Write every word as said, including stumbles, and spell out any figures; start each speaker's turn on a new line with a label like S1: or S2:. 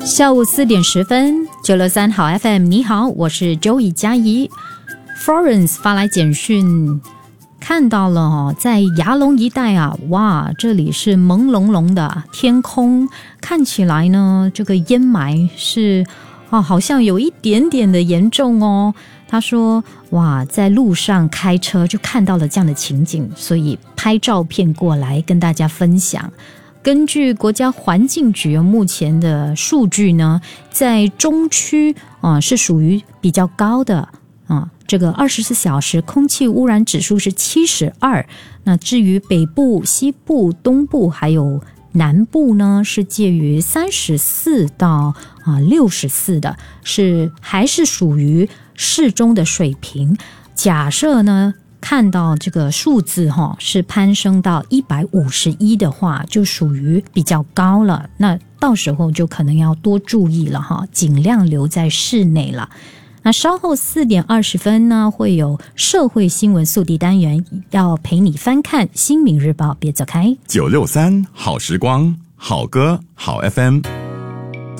S1: 下午四点十分，九六三好 F M， 你好，我是 Joey 嘉怡。Florence 发来简讯，看到了哦，在牙龙一带啊，哇，这里是朦胧胧的天空，看起来呢，这个烟霾是哦，好像有一点点的严重哦。他说，哇，在路上开车就看到了这样的情景，所以拍照片过来跟大家分享。根据国家环境局目前的数据呢，在中区啊、呃、是属于比较高的啊、呃，这个二十四小时空气污染指数是七十二。那至于北部、西部、东部还有南部呢，是介于三十四到啊六十四的，是还是属于适中的水平。假设呢，看到这个数字哈是攀升到一百五十一的话，就属于比较高了。那到时候就可能要多注意了哈，尽量留在室内了。那稍后四点二十分呢，会有社会新闻速递单元，要陪你翻看《新民日报》，别走开。
S2: 九六三好时光，好歌好 F M。